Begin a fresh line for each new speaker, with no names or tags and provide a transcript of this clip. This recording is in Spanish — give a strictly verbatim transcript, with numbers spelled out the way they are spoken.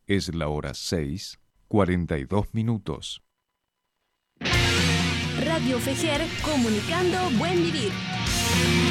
Es la hora seis, cuarenta y dos minutos.
Radio Fejer, comunicando buen vivir.